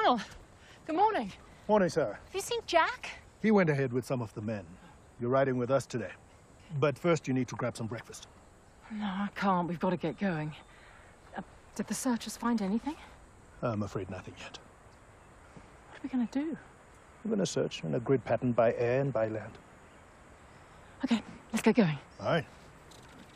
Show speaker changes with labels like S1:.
S1: Neil, good morning.
S2: Morning, sir.
S1: Have you seen Jack?
S2: He went ahead with some of the men. You're riding with us today. But first you need to grab some breakfast.
S1: No, I can't. We've got to get going. Did the searchers find anything?
S2: I'm afraid nothing yet.
S1: What are we going to do?
S2: We're going to search in a grid pattern by air and by land.
S1: Okay, let's get going.
S2: All right.